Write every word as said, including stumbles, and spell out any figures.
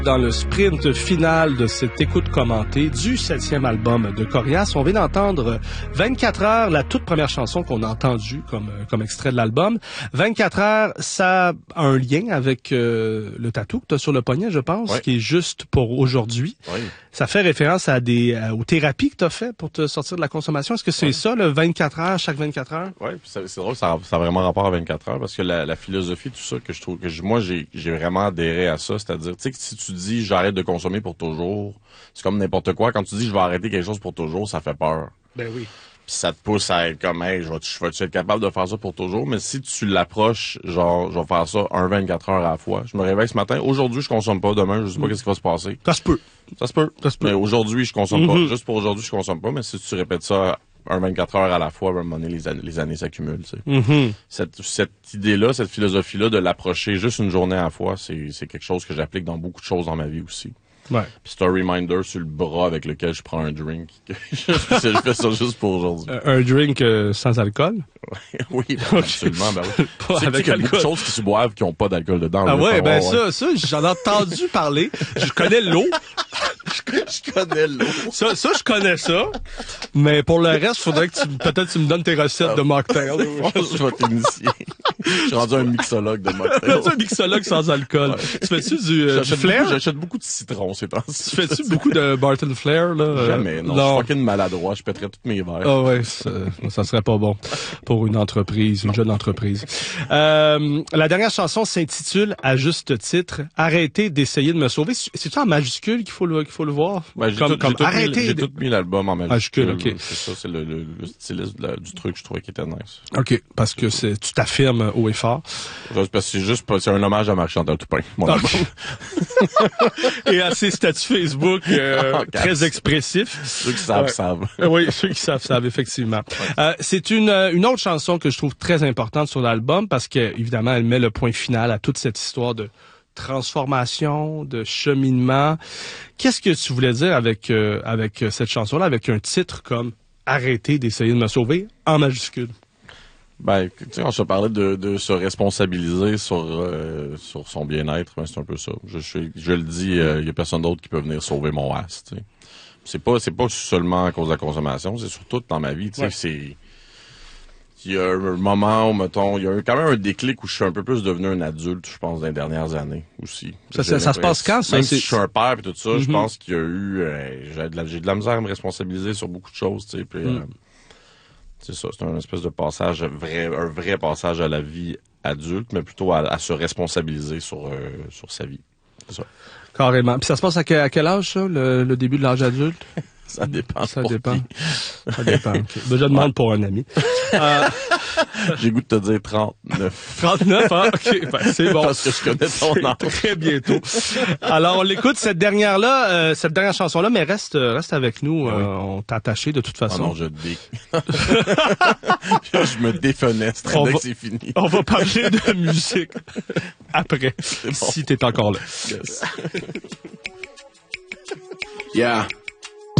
Dans le sprint final de cette écoute commentée du septième album de Corias, on vient d'entendre vingt-quatre heures, la toute première chanson qu'on a entendue comme, comme extrait de l'album. vingt-quatre heures, ça a un lien avec euh, le tatou que tu as sur le poignet, je pense, oui. qui est juste pour aujourd'hui. Oui. Ça fait référence à des à, aux thérapies que tu as fait pour te sortir de la consommation. Est-ce que c'est oui. ça, le vingt-quatre heures, chaque vingt-quatre heures? Oui, c'est, c'est drôle, ça a, ça a vraiment rapport à vingt-quatre heures, parce que la, la philosophie, tout ça, que je trouve, que je, moi, j'ai, j'ai vraiment adhéré à ça, c'est-à-dire, tu sais, que si tu dis j'arrête de consommer pour toujours, c'est comme n'importe quoi. Quand tu dis je vais arrêter quelque chose pour toujours, ça fait peur. Ben oui. Puis ça te pousse à être comme, hey, je vais, je vais être capable de faire ça pour toujours. Mais si tu l'approches, genre, je vais faire ça un vingt-quatre heures à la fois. Je me réveille ce matin. Aujourd'hui, je consomme pas. Demain, je sais pas mm. qu'est-ce qui va se passer. Ça se peut. Ça se peut. Ça se peut. Mais aujourd'hui, je consomme mm-hmm. pas. Juste pour aujourd'hui, je consomme pas. Mais si tu répètes ça un vingt-quatre heures à la fois, à un moment donné, les années, les années s'accumulent, tu sais. Mm-hmm. Cette, cette idée-là, cette philosophie-là de l'approcher juste une journée à la fois, c'est, c'est quelque chose que j'applique dans beaucoup de choses dans ma vie aussi. Ouais. Puis c'est un reminder sur le bras avec lequel je prends un drink. je fais ça juste pour aujourd'hui. Un, un drink euh, sans alcool? Oui, ben, absolument. Ben oui. Pas c'est avec qu'il y a alcool. beaucoup de choses qui se boivent qui n'ont pas d'alcool dedans. Ah là, ouais, ben ouais. ça, ça, j'en ai entendu parler. Je connais l'eau. Je connais l'eau. Ça, ça, je connais ça. Mais pour le reste, faudrait que tu, peut-être tu me donnes tes recettes ah, de mocktail. Je vais t'initier. Je suis rendu un mixologue de mocktail. Tu es un mixologue sans alcool. Ouais. Tu fais-tu du, euh, du flair? Beaucoup, j'achète beaucoup de citron ces temps-ci. Tu fais-tu beaucoup de Barton Flair, là? Jamais, non. non. Je suis fucking maladroit. Je pèterais tous mes verres. Ah ouais, ça, ça serait pas bon pour une entreprise, une jeune entreprise. Euh, la dernière chanson s'intitule, à juste titre, « Arrêtez d'essayer de me sauver ». C'est-tu en majuscule qu'il faut le, qu'il faut le voir? Ben, j'ai comme, tout, comme j'ai arrêtez. Tout, j'ai tout mis l'album en majuscule. Majuscule, ok. C'est ça, c'est le, le, le styliste de la, du truc, je trouvais qui était nice. Ok, parce que c'est, tu t'affirmes haut et fort. Parce que c'est juste, c'est un hommage à Marie-Chantal Toupin, mon album. Et à ses statuts Facebook, euh, oh, très expressifs. Ceux qui savent, ouais. savent. Oui, ceux qui savent, savent, effectivement. Ouais. Euh, c'est une, une autre chanson que je trouve très importante sur l'album parce que, évidemment, elle met le point final à toute cette histoire de transformation, de cheminement. Qu'est-ce que tu voulais dire avec, euh, avec cette chanson-là, avec un titre comme « Arrêtez d'essayer de me sauver » en majuscule? Ben, tu sais, on se parlait de, de se responsabiliser sur euh, sur son bien-être, ben c'est un peu ça. Je, je, je le dis, il euh, y a personne d'autre qui peut venir sauver mon as, tu sais. C'est pas c'est pas seulement à cause de la consommation, c'est surtout dans ma vie, tu sais, ouais. c'est il y a un moment où, mettons, il y a quand même un déclic où je suis un peu plus devenu un adulte, je pense, dans les dernières années aussi. Ça, ça, ça se passe quand, ça? Même c'est... si je suis un père et tout ça, mm-hmm. je pense qu'il y a eu, euh, j'ai, de la, j'ai de la misère à me responsabiliser sur beaucoup de choses, tu sais, puis... Mm. Euh, c'est ça, c'est un espèce de passage, vrai, un vrai passage à la vie adulte, mais plutôt à, à se responsabiliser sur, euh, sur sa vie. C'est ça. Carrément. Puis ça se passe à quel, à quel âge, ça, le, le début de l'âge adulte? Ça dépend. Ça dépend. Ça dépend. Okay. Ben, je demande ouais. pour un ami. Euh... J'ai goût de te dire trente-neuf. trente-neuf, hein? OK. Ben, c'est bon. Parce que je connais ton âge. Très bientôt. Alors, on l'écoute, cette dernière-là, euh, cette dernière chanson-là, mais reste, reste avec nous. Oui. Euh, on t'a attaché de toute façon. Oh non, je dé... je me défenestre dès va... que c'est fini. On va parler de musique après, bon. Si t'es encore là. Yes. Yeah.